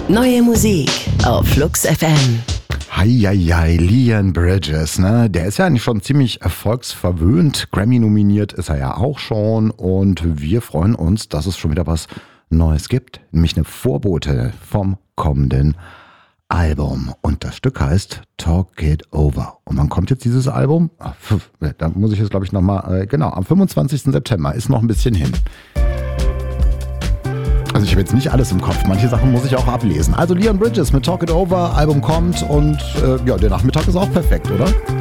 Neue Musik auf Flux FM. Heieiei, Leon Bridges, ne? Der ist ja eigentlich schon ziemlich erfolgsverwöhnt. Grammy nominiert ist er ja auch schon. Und wir freuen uns, dass es schon wieder was Neues gibt. Nämlich eine Vorbote vom kommenden Album. Und das Stück heißt Talk It Over. Und wann kommt jetzt dieses Album? Da muss ich jetzt, glaube ich, nochmal, genau, am 25. September. Ist noch ein bisschen hin. Also ich habe jetzt nicht alles im Kopf, manche Sachen muss ich auch ablesen. Also Leon Bridges mit Talk It Over, Album kommt und der Nachmittag ist auch perfekt, oder?